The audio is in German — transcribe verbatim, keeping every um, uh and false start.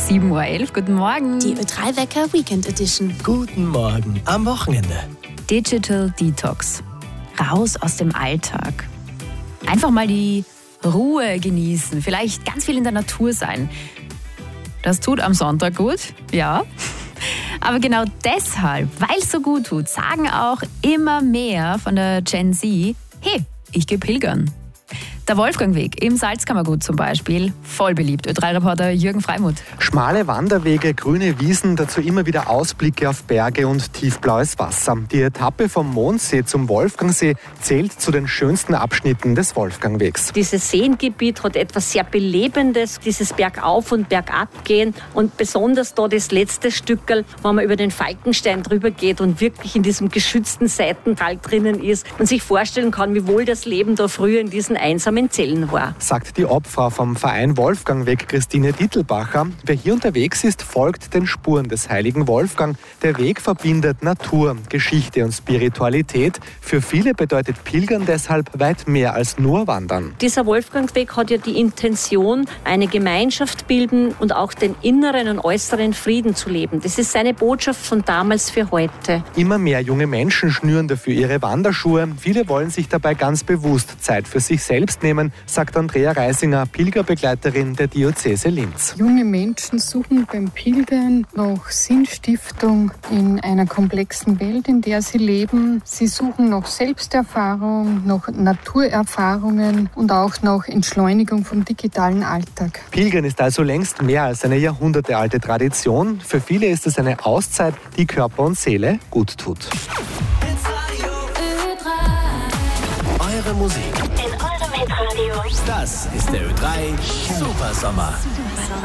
sieben Uhr elf. Guten Morgen. Die Ö drei Wecker Weekend Edition. Guten Morgen am Wochenende. Digital Detox. Raus aus dem Alltag. Einfach mal die Ruhe genießen. Vielleicht ganz viel in der Natur sein. Das tut am Sonntag gut, ja. Aber genau deshalb, weil es so gut tut, sagen auch immer mehr von der Gen Z, hey, ich gehe pilgern. Der Wolfgangweg im Salzkammergut zum Beispiel, voll beliebt. Ö drei Reporter Jürgen Freimuth. Schmale Wanderwege, grüne Wiesen, dazu immer wieder Ausblicke auf Berge und tiefblaues Wasser. Die Etappe vom Mondsee zum Wolfgangsee zählt zu den schönsten Abschnitten des Wolfgangwegs. Dieses Seengebiet hat etwas sehr Belebendes, dieses Bergauf- und Bergabgehen und besonders da das letzte Stückerl, wo man über den Falkenstein drüber geht und wirklich in diesem geschützten Seitental drinnen ist und sich vorstellen kann, wie wohl das Leben da früher in diesen einsamen Zellen war. Sagt die Obfrau vom Verein Wolfgangweg, Christine Dittelbacher. Wer hier unterwegs ist, folgt den Spuren des heiligen Wolfgang. Der Weg verbindet Natur, Geschichte und Spiritualität. Für viele bedeutet Pilgern deshalb weit mehr als nur Wandern. Dieser Wolfgangweg hat ja die Intention, eine Gemeinschaft bilden und auch den inneren und äußeren Frieden zu leben. Das ist seine Botschaft von damals für heute. Immer mehr junge Menschen schnüren dafür ihre Wanderschuhe. Viele wollen sich dabei ganz bewusst Zeit für sich selbst nehmen, sagt Andrea Reisinger, Pilgerbegleiterin der Diözese Linz. Junge Menschen suchen beim Pilgern nach Sinnstiftung in einer komplexen Welt, in der sie leben. Sie suchen nach Selbsterfahrung, nach Naturerfahrungen und auch nach Entschleunigung vom digitalen Alltag. Pilgern ist also längst mehr als eine jahrhundertealte Tradition. Für viele ist es eine Auszeit, die Körper und Seele gut tut. Eure Musik in eurem Hitradio. Das ist der Ö drei Super Sommer.